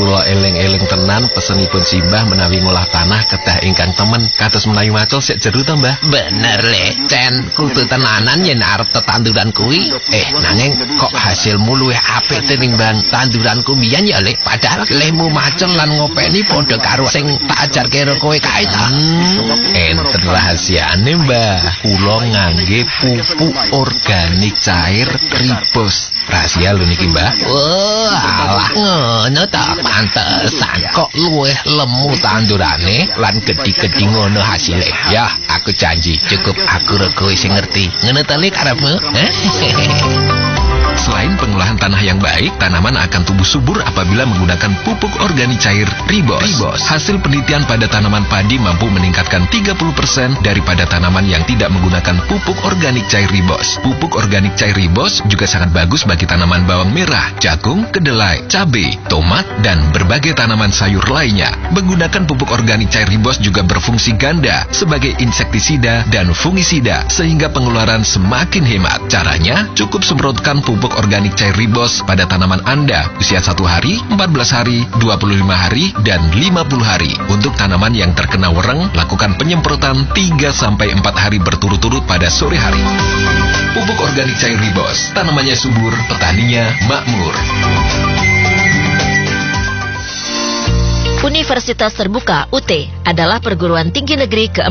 Kula eling-eling tenan pesenipun simbah menawi ngolah tanah kedah ingkang temen kados menawi macul sik jero to, Mbah. Bener le, Cen, kudu tenanan yen arep tetanduran kuwi. Nanging kok hasilmu luwih apik tinimbang tanduranku mbiyen ya, Le. Padahal lemu macul lan ngopeni padha karo sing tak ajarke karo kowe kae ta. Enten rahasiane, Mbah. Kula ngangge pupuk organik cair Ribos. Rahasia lho niki, Mbah. Oh, alah ngono ta. Pantesan kok luwih lemu tandurane lan gedhi-gedhi ngono hasile. Ya, aku janji cukup aku rego sing ngerti. Ngono ta Le karepmu? Selain pengolahan tanah yang baik, tanaman akan tumbuh subur apabila menggunakan pupuk organik cair Ribos. Hasil penelitian pada tanaman padi mampu meningkatkan 30% daripada tanaman yang tidak menggunakan pupuk organik cair Ribos. Pupuk organik cair Ribos juga sangat bagus bagi tanaman bawang merah, jagung, kedelai, cabai, tomat, dan berbagai tanaman sayur lainnya. Menggunakan pupuk organik cair Ribos juga berfungsi ganda sebagai insektisida dan fungisida sehingga pengeluaran semakin hemat. Caranya, cukup semprotkan pupuk organik cair Ribos pada tanaman Anda usia 1 hari, 14 hari, 25 hari, dan 50 hari. Untuk tanaman yang terkena wereng, lakukan penyemprotan 3-4 hari berturut-turut pada sore hari. Pupuk organik cair Ribos, tanamannya subur, petaninya makmur. Universitas Terbuka UT adalah perguruan tinggi negeri ke